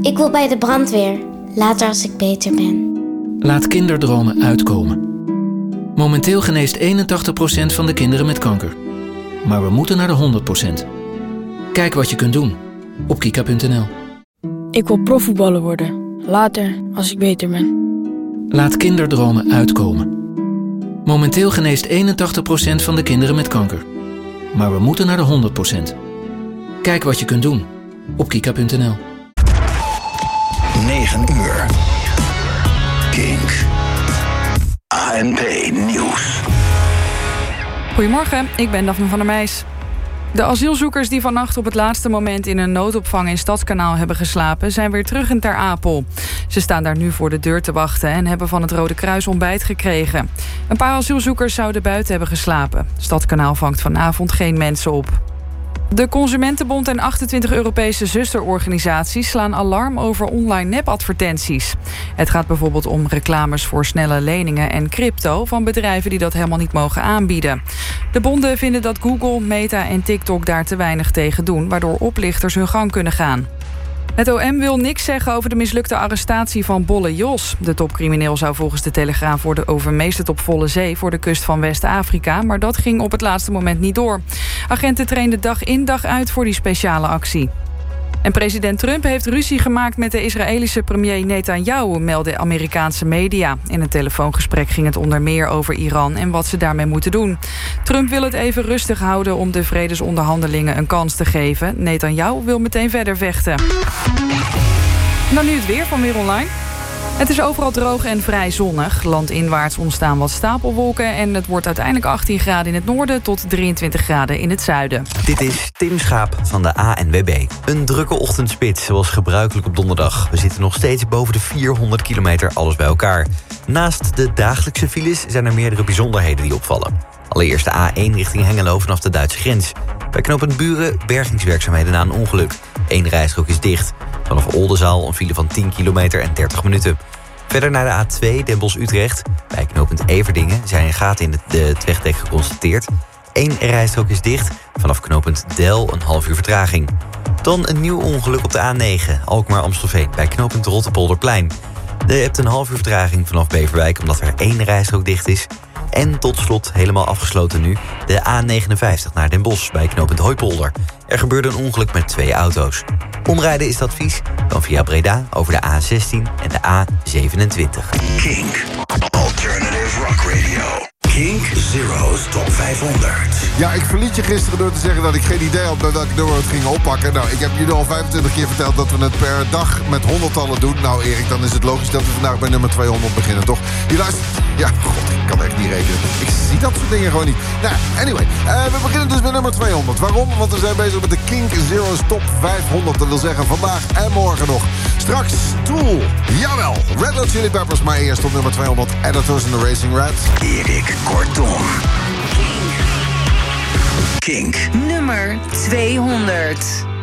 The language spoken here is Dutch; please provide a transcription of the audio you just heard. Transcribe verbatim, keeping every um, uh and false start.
Ik wil bij de brandweer, later als ik beter ben. Laat kinderdromen uitkomen. Momenteel geneest eenentachtig procent van de kinderen met kanker. Maar we moeten naar de honderd procent. Kijk wat je kunt doen op kika punt n l. Ik wil profvoetballer worden, later als ik beter ben. Laat kinderdromen uitkomen. Momenteel geneest eenentachtig procent van de kinderen met kanker. Maar we moeten naar de honderd procent. Kijk wat je kunt doen op kika punt n l. negen uur. Kink. A N P Nieuws. Goedemorgen, ik ben Daphne van der Meijs. De asielzoekers die vannacht op het laatste moment in een noodopvang in Stadskanaal hebben geslapen, zijn weer terug in Ter Apel. Ze staan daar nu voor de deur te wachten en hebben van het Rode Kruis ontbijt gekregen. Een paar asielzoekers zouden buiten hebben geslapen. Stadskanaal vangt vanavond geen mensen op. De Consumentenbond en achtentwintig Europese zusterorganisaties slaan alarm over online nepadvertenties. Het gaat bijvoorbeeld om reclames voor snelle leningen en crypto van bedrijven die dat helemaal niet mogen aanbieden. De bonden vinden dat Google, Meta en TikTok daar te weinig tegen doen, waardoor oplichters hun gang kunnen gaan. Het O M wil niks zeggen over de mislukte arrestatie van Bolle Jos. De topcrimineel zou volgens de Telegraaf worden overmeesterd op volle zee voor de kust van West-Afrika, maar dat ging op het laatste moment niet door. Agenten trainden dag in dag uit voor die speciale actie. En president Trump heeft ruzie gemaakt met de Israëlische premier Netanyahu, melden Amerikaanse media. In een telefoongesprek ging het onder meer over Iran en wat ze daarmee moeten doen. Trump wil het even rustig houden om de vredesonderhandelingen een kans te geven. Netanyahu wil meteen verder vechten. En dan nu het weer van Weer Online. Het is overal droog en vrij zonnig. Landinwaarts ontstaan wat stapelwolken en het wordt uiteindelijk achttien graden in het noorden tot drieëntwintig graden in het zuiden. Dit is Tim Schaap van de A N W B. Een drukke ochtendspits, zoals gebruikelijk op donderdag. We zitten nog steeds boven de vierhonderd kilometer, alles bij elkaar. Naast de dagelijkse files zijn er meerdere bijzonderheden die opvallen. Allereerst de A één richting Hengelo vanaf de Duitse grens. Bij knooppunt Buren bergingswerkzaamheden na een ongeluk. Eén rijstrook is dicht. Vanaf Oldenzaal een file van tien kilometer en dertig minuten. Verder naar de A twee Den Bosch-Utrecht. Bij knooppunt Everdingen zijn gaten in de wegdek geconstateerd. Eén rijstrook is dicht. Vanaf knooppunt Del een half uur vertraging. Dan een nieuw ongeluk op de A negen Alkmaar-Amstelveen bij knooppunt Rotterpolderplein. Je hebt een half uur vertraging vanaf Beverwijk omdat er één rijstrook dicht is. En tot slot, helemaal afgesloten nu, de A negenenvijftig naar Den Bosch bij knooppunt Hooipolder. Er gebeurde een ongeluk met twee auto's. Omrijden is het advies, dan via Breda over de A zestien en de A zevenentwintig. Kink. Alternative Rock Radio. Kink Zero's Top vijfhonderd. Ja, ik verliet je gisteren door te zeggen dat ik geen idee had bij welke nummer we het gingen oppakken. Nou, ik heb jullie al vijfentwintig keer verteld dat we het per dag met honderdtallen doen. Nou, Erik, dan is het logisch dat we vandaag bij nummer tweehonderd beginnen, toch? Je luistert... Ja, god, ik kan echt niet rekenen. Ik zie dat soort dingen gewoon niet. Nou, anyway, uh, we beginnen dus met nummer tweehonderd. Waarom? Want we zijn bezig met de Kink Zero's Top vijfhonderd. Dat wil zeggen vandaag en morgen nog. Straks Tool. Jawel, Red Hot Chili Peppers. Maar eerst op nummer tweehonderd. Editors in the Racing Red. Erik Kortom. Kink. Nummer tweehonderd.